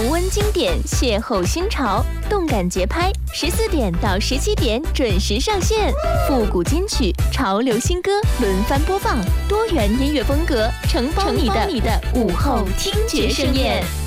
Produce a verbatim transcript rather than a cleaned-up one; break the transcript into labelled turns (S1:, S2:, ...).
S1: 重温经典，邂逅新潮，动感节拍，十四点到十七点准时上线。复古金曲、潮流新歌轮番播放，多元音乐风格承包你的你的午后听觉盛宴。